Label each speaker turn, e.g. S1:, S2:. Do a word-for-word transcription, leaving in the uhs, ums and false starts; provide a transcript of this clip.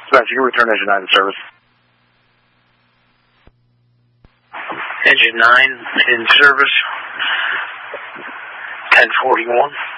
S1: Dispatch, you can return engine nine to service.
S2: Engine nine in service. ten forty-one.